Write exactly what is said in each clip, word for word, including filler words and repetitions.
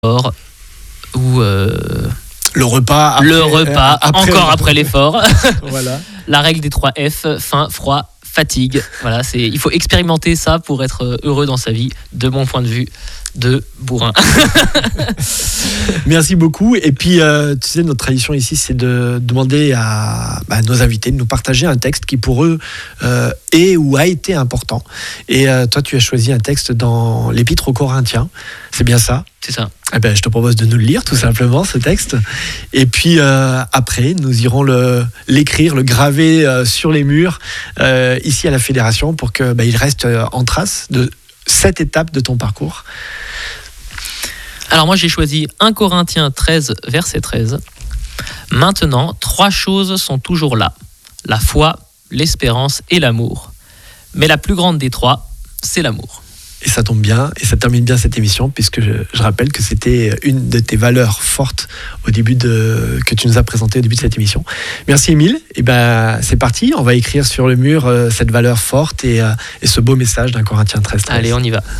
ou euh, le repas, après, le repas euh, après, encore après l'effort. Voilà. La règle des trois F, faim, froid, fatigue. Voilà, c'est, il faut expérimenter ça pour être heureux dans sa vie, de mon point de vue de bourrin. Merci beaucoup. Et puis, euh, tu sais, notre tradition ici, c'est de demander à, à nos invités de nous partager un texte qui pour eux euh, est ou a été important. Et euh, toi, tu as choisi un texte dans l'Épître aux Corinthiens. C'est bien ça ? C'est ça. Eh ben, je te propose de nous le lire, tout simplement, ce texte. Et puis, euh, après, nous irons le, l'écrire, le graver euh, sur les murs, euh, ici à la Fédération, pour qu'il bah, reste euh, en trace de cette étape de ton parcours. Alors moi, j'ai choisi un Corinthiens treize, verset treize. Maintenant, trois choses sont toujours là. La foi, l'espérance et l'amour. Mais la plus grande des trois, c'est l'amour. Et ça tombe bien, et ça termine bien cette émission, puisque je, je rappelle que c'était une de tes valeurs fortes au début de, que tu nous as présentées au début de cette émission. Merci Émile, et ben c'est parti, on va écrire sur le mur euh, cette valeur forte et, euh, et ce beau message d'un Corinthiens treize. Allez, on y va.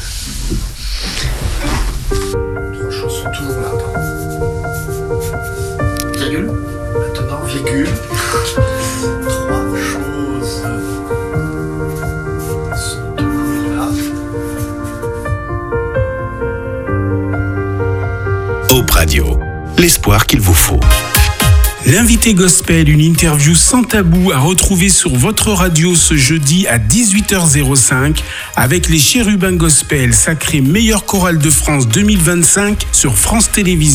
Trois choses sont toujours là. Virgule. Maintenant, virgule. Trois choses sont toujours là. Hope Radio, l'espoir qu'il vous faut. L'invité gospel, une interview sans tabou à retrouver sur votre radio ce jeudi à dix-huit heures cinq avec les Chérubins Gospel, sacré meilleure chorale de France deux mille vingt-cinq sur France Télévisions.